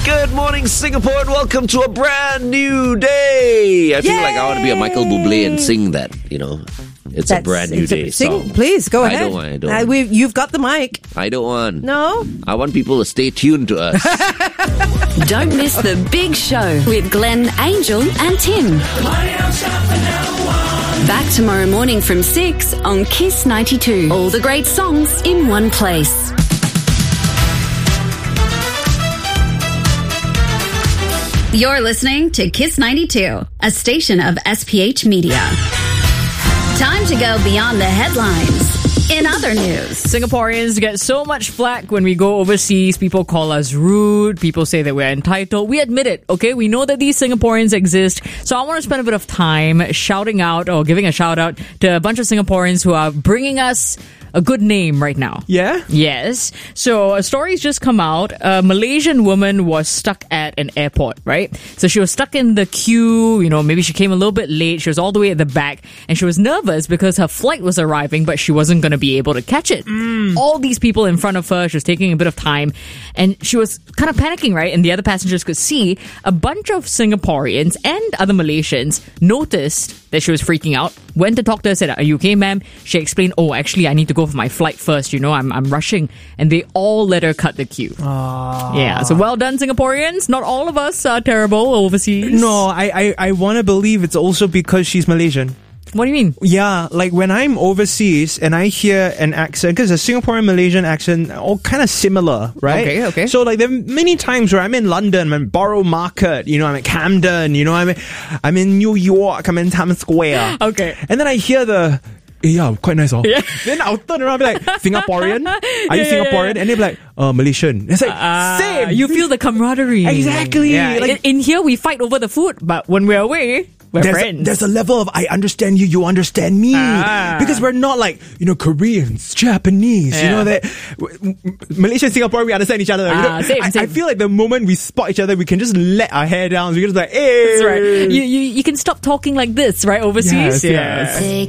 Good morning, Singapore, and welcome to a brand new day. I feel like I want to be a Michael Bublé and sing that, It's a brand new day song. Please, go ahead. I don't want. You've got the mic. I don't want. No? I want people to stay tuned to us. Don't miss the big show with Glenn, Angel and Tim. Back tomorrow morning from 6 on Kiss 92. All the great songs in one place. You're listening to Kiss 92, a station of SPH Media. Time to go beyond the headlines. In other news, Singaporeans get so much flack when we go overseas. People call us rude. People say that we're entitled. We admit it, okay? We know that these Singaporeans exist. So I want to spend a bit of time shouting out or giving a shout out to a bunch of Singaporeans who are bringing us a good name right now. Yeah? Yes. So a story's just come out. A Malaysian woman was stuck at an airport, right? So she was stuck in the queue. Maybe she came a little bit late. She was all the way at the back. And she was nervous because her flight was arriving, but she wasn't going to be able to catch it. All these people in front of her. She was taking a bit of time. And she was kind of panicking, right? And the other passengers could see a bunch of Singaporeans and other Malaysians noticed that she was freaking out. Went to talk to her, said, "Are you okay, ma'am?" She explained, "Oh, actually, I need to go for my flight first. I'm rushing." And they all let her cut the queue. Yeah, so well done, Singaporeans. Not all of us are terrible overseas. No, I want to believe it's also because she's Malaysian. What do you mean? Yeah, like when I'm overseas and I hear an accent, because a Singaporean-Malaysian accent all kind of similar, right? Okay. So like there are many times where I'm in London, I'm in Borough Market, I'm at Camden, I'm in New York, I'm in Times Square. Okay. And then I hear yeah, quite nice, Yeah. Then I'll turn around and be like, Singaporean? Are you Singaporean? And they'll be like, Malaysian. It's like, same. You feel the camaraderie. Exactly. Yeah. Like, in here, we fight over the food, but when we're away, we're friends. There's a level of I understand you, you understand me. Because we're not like, Koreans, Japanese, that Malaysia and Singapore, we understand each other. Same. I feel like the moment we spot each other, we can just let our hair down. We can just like, hey. That's right. You can stop talking like this, right, overseas? Yes. take